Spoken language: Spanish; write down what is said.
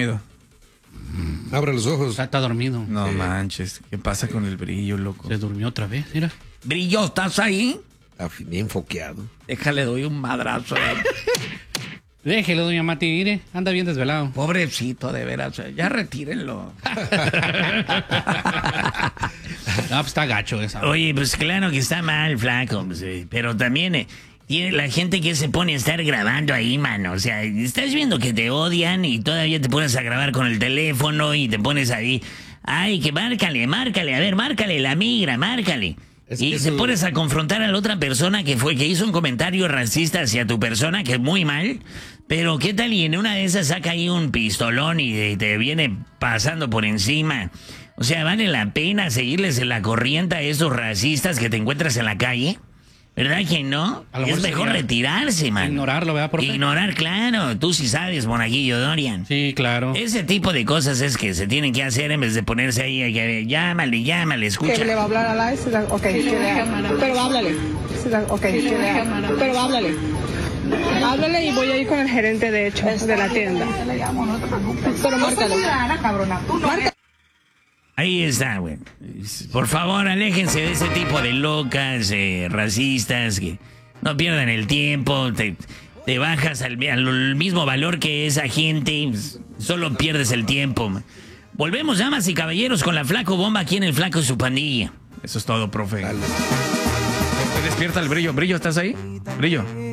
dormido. Abre los ojos. Está dormido. No manches, ¿qué pasa con el brillo, loco? Se durmió otra vez, mira. Brillo, ¿estás ahí? Bien foqueado. Déjale, doy un madrazo. Déjelo, doña Mati, mire, anda bien desvelado. Pobrecito, de veras. Ya retírenlo. No, pues está gacho esa. Oye, pues claro que está mal, flaco. Pues, pero también tiene la gente que se pone a estar grabando ahí, mano. O sea, estás viendo que te odian y todavía te pones a grabar con el teléfono y te pones ahí. Ay, que márcale, a ver, márcale, la migra, márcale. Y se pones a confrontar a la otra persona que hizo un comentario racista hacia tu persona, que es muy mal. Pero qué tal y en una de esas saca ahí un pistolón y te viene pasando por encima. O sea, ¿vale la pena seguirles en la corriente a esos racistas que te encuentras en la calle? ¿Verdad que no? Es mejor retirarse, man. Ignorarlo, ¿verdad, profe? Ignorar, claro. Tú sí sabes, monaguillo Dorian. Sí, claro. Ese tipo de cosas es que se tienen que hacer en vez de ponerse ahí a llámale, escucha. Que le va a hablar a la ok, pero háblale. Ok, pero háblale. Háblale y voy a ir con el gerente, de hecho, de la tienda. Pero márcalo. Ahí está, güey. Por favor, aléjense de ese tipo de locas, racistas, que no pierdan el tiempo, te bajas al mismo valor que esa gente, solo pierdes el tiempo. Volvemos, damas y caballeros, con la Flaco Bomba aquí en el Flaco y su pandilla. Eso es todo, profe. Despierta el brillo. Brillo, ¿estás ahí? Brillo.